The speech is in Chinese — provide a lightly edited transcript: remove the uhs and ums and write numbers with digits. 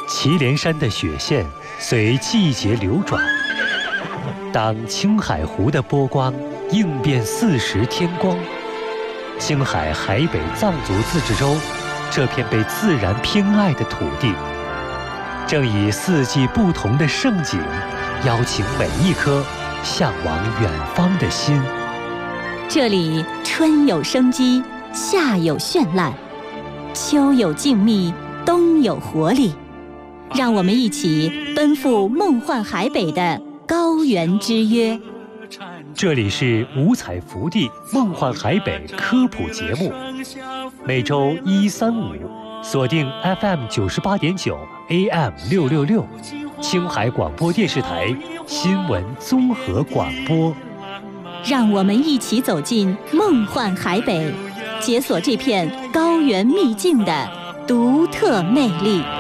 祁连山的雪线随季节流转，当青海湖的波光映遍40天光，青海海北藏族自治州这片被自然偏爱的土地，正以4季不同的盛景，邀请每一颗向往远方的心。 这里春有生机，夏有绚烂，秋有静谧，冬有活力。让我们一起奔赴梦幻海北的高原之约。 这里是五彩福地梦幻海北科普节目，每周1、3、5锁定 FM 98.9 AM 666，青海广播电视台新闻综合广播。 让我们一起走进梦幻海北，解锁这片高原秘境的独特魅力。